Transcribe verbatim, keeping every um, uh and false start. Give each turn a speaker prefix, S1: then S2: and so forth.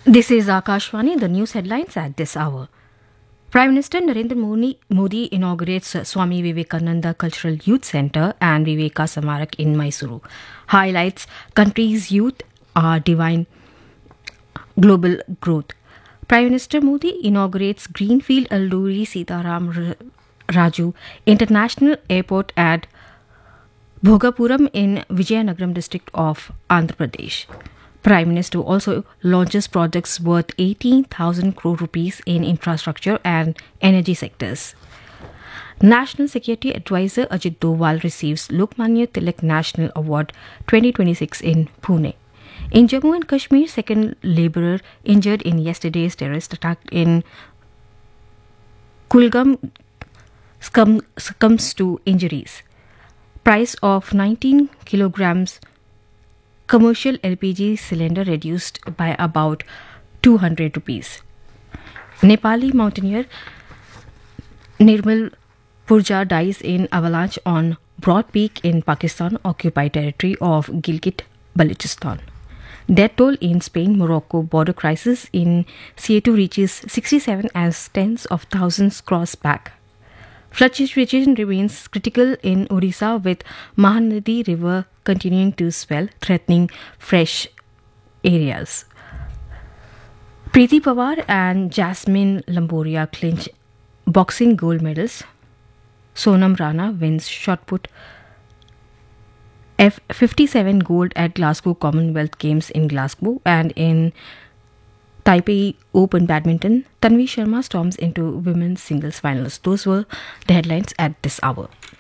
S1: This is Akashvani, the news headlines at this hour. Prime Minister Narendra Modi, Modi inaugurates Swami Vivekananda Cultural Youth Centre and Viveka Samarak in Mysuru. Highlights country's youth are divine global growth. Prime Minister Modi inaugurates Greenfield Alluri Sitaram R- Raju International Airport at Bhogapuram in Vijayanagaram district of Andhra Pradesh. Prime Minister also launches projects worth eighteen thousand crore rupees in infrastructure and energy sectors. National Security Advisor Ajit Doval receives Lokmanya Tilak National Award twenty twenty-six in Pune. In Jammu and Kashmir, second labourer injured in yesterday's terrorist attack in Kulgam succum- succumbs to injuries. Price of nineteen kilograms commercial L P G cylinder reduced by about two hundred rupees. Nepali mountaineer Nirmal Purja dies in avalanche on Broad Peak in Pakistan occupied territory of Gilgit-Balochistan. Death toll in Spain-Morocco border crisis in C A two reaches sixty-seven as tens of thousands cross back. Flood situation remains critical in Odisha with Mahanadi River continuing to swell, threatening fresh areas. Preeti Pawar and Jasmine Lamboria clinch boxing gold medals. Sonam Rana wins shot put F fifty-seven gold at Glasgow Commonwealth Games in Glasgow, and in Taipei Open Badminton, Tanvi Sharma storms into women's singles finals. Those were the headlines at this hour.